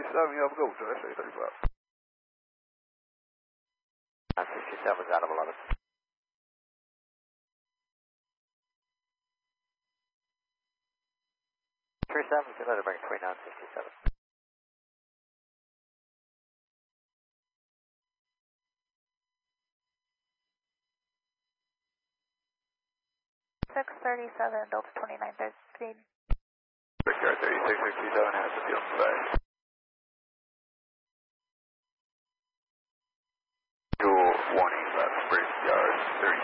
you have a go, sir. SA 35. 967's out of 11. 37, you let it bring 3967. 637, Delta 29, third speed. Brickyard 3667 has the field today.